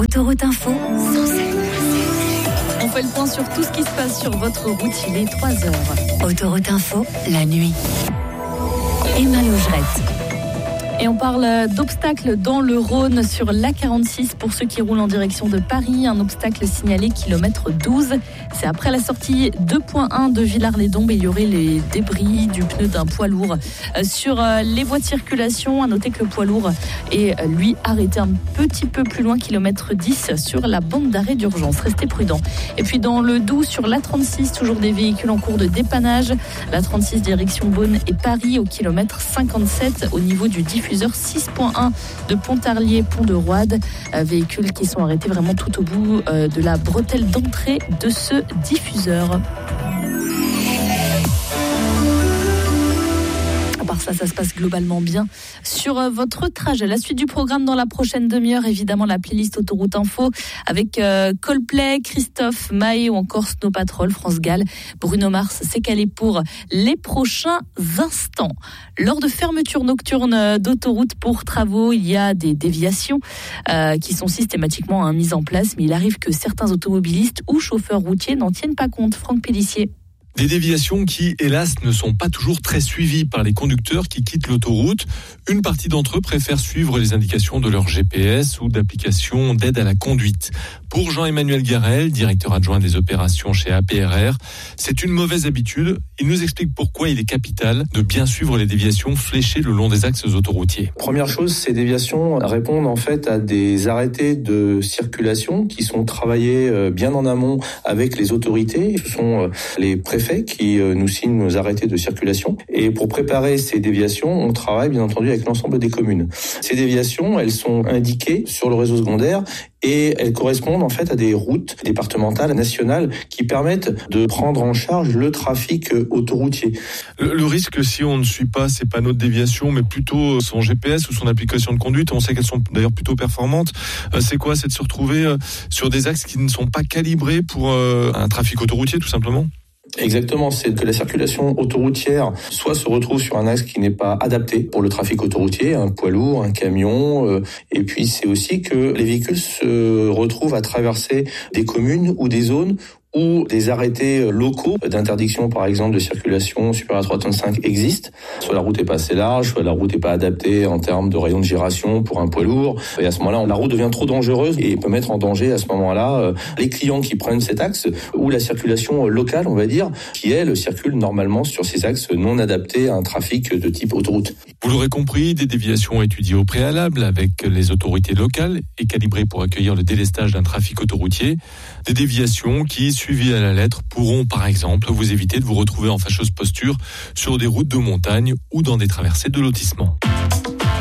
Autoroute Info, On fait le point sur tout ce qui se passe sur votre route, il est 3h. Autoroute Info, la nuit. Emma Logerette. Et on parle d'obstacles dans le Rhône sur l'A46 pour ceux qui roulent en direction de Paris. Un obstacle signalé kilomètre 12. C'est après la sortie 2.1 de Villars-les-Dombes et il y aurait les débris du pneu d'un poids lourd sur les voies de circulation. À noter que le poids lourd est lui arrêté un petit peu plus loin, kilomètre 10 sur la bande d'arrêt d'urgence. Restez prudents. Et puis dans le Doubs sur l'A36, toujours des véhicules en cours de dépannage. L'A36 direction Beaune et Paris au kilomètre 57 au niveau du diffuseur 6.1 de Pontarlier, Pont de Roide. Véhicules qui sont arrêtés vraiment tout au bout de la bretelle d'entrée de ce diffuseur. À part ça se passe globalement bien sur votre trajet. La suite du programme dans la prochaine demi-heure, évidemment la playlist Autoroute Info avec Coldplay, Christophe, Maé ou encore Snow Patrol, France Gall. Bruno Mars s'est calé pour les prochains instants. Lors de fermeture nocturne d'autoroute pour travaux, il y a des déviations qui sont systématiquement mises en place, mais il arrive que certains automobilistes ou chauffeurs routiers n'en tiennent pas compte. Franck Pélissier. Des déviations qui, hélas, ne sont pas toujours très suivies par les conducteurs qui quittent l'autoroute. Une partie d'entre eux préfèrent suivre les indications de leur GPS ou d'applications d'aide à la conduite. Pour Jean-Emmanuel Garel, directeur adjoint des opérations chez APRR, c'est une mauvaise habitude. Il nous explique pourquoi il est capital de bien suivre les déviations fléchées le long des axes autoroutiers. Première chose, ces déviations répondent en fait à des arrêtés de circulation qui sont travaillés bien en amont avec les autorités. Ce sont les préfets qui nous signent nos arrêtés de circulation. Et pour préparer ces déviations, on travaille bien entendu avec l'ensemble des communes. Ces déviations, elles sont indiquées sur le réseau secondaire et elles correspondent en fait à des routes départementales, nationales, qui permettent de prendre en charge le trafic autoroutier. Le risque, si on ne suit pas ces panneaux de déviation, mais plutôt son GPS ou son application de conduite, on sait qu'elles sont d'ailleurs plutôt performantes, c'est quoi ? C'est de se retrouver sur des axes qui ne sont pas calibrés pour un trafic autoroutier, tout simplement ? Exactement, c'est que la circulation autoroutière soit se retrouve sur un axe qui n'est pas adapté pour le trafic autoroutier, un poids lourd, un camion, et puis c'est aussi que les véhicules se retrouvent à traverser des communes ou des zones où des arrêtés locaux d'interdiction, par exemple, de circulation supérieure à 3,5 tonnes existent. Soit la route n'est pas assez large, soit la route n'est pas adaptée en termes de rayon de giration pour un poids lourd. Et à ce moment-là, la route devient trop dangereuse et peut mettre en danger à ce moment-là les clients qui prennent cet axe ou la circulation locale, on va dire, qui, elle, circule normalement sur ces axes non adaptés à un trafic de type autoroute. Vous l'aurez compris, des déviations étudiées au préalable avec les autorités locales et calibrées pour accueillir le délestage d'un trafic autoroutier. Des déviations qui, suivies à la lettre, pourront par exemple vous éviter de vous retrouver en fâcheuse posture sur des routes de montagne ou dans des traversées de lotissement.